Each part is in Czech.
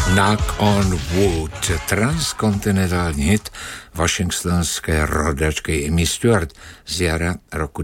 Knock on Wood, transkontinentální hit washingtonské rodačky Amy Stewart z jara roku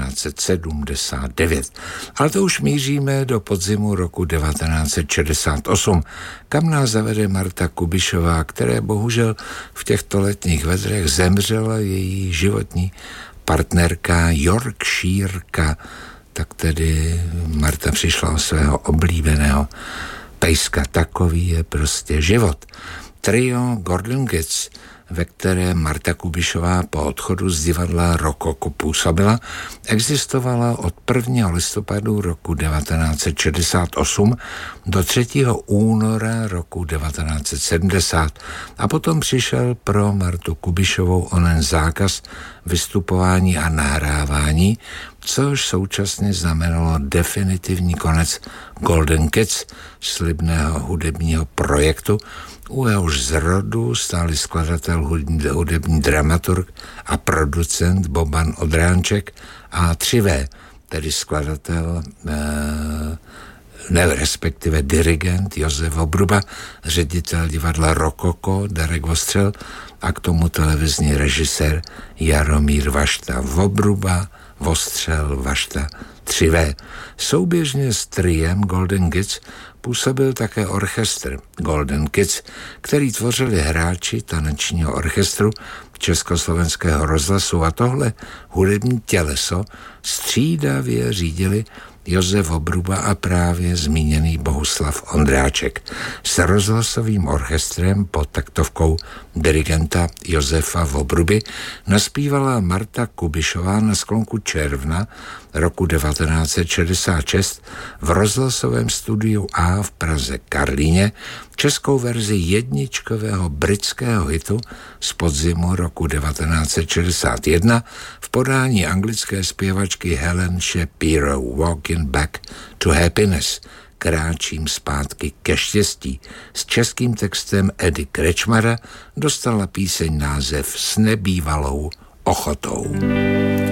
1979. Ale to už míříme do podzimu roku 1968, kam nás zavede Marta Kubišová, které bohužel v těchto letních vedrech zemřela její životní partnerka Yorkshireka. Tak tedy Marta přišla o svého oblíbeného pejska. Takový je prostě život. Trio Golden Kids, ve které Marta Kubišová po odchodu z divadla Rokoko působila, existovala od 1. listopadu roku 1968 do 3. února roku 1970 a potom přišel pro Martu Kubišovou onen zákaz vystupování a nahrávání, což současně znamenalo definitivní konec Golden Kids, slibného hudebního projektu, u jehož zrodu stáli skladatel, hudební dramaturg a producent Boban Odránček a 3V, tedy skladatel, respektive dirigent Josef Vobruba, ředitel divadla Rokoko Darek Vostřel a k tomu televizní režisér Jaromír Vašta. Vobruba, Vostřel, Vašta, 3V. Souběžně s triem Golden Kids působil také orchestr Golden Kids, který tvořili hráči tanečního orchestru Československého rozhlasu a tohle hudební těleso střídavě řídili Josef Vobruba a právě zmíněný Bohuslav Ondráček. S rozhlasovým orchestrem pod taktovkou dirigenta Josefa Vobruby naspívala Marta Kubišová na sklonku června roku 1966 v rozhlasovém studiu A v Praze Karlíně českou verzi jedničkového britského hitu z podzimu roku 1961 v podání anglické zpěvačky Helen Shapiro Walking Back to Happiness, kráčím zpátky ke štěstí. S českým textem Edy Krečmara dostala píseň název S nebývalou ochotou.